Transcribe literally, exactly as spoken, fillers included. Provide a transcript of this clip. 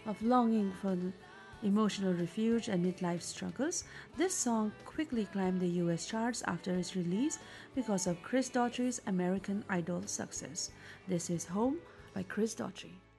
of longing for emotional refuge and midlife struggles, this song quickly climbed the U S charts after its release because of Chris Daughtry's American Idol success. This is Home by Chris Daughtry.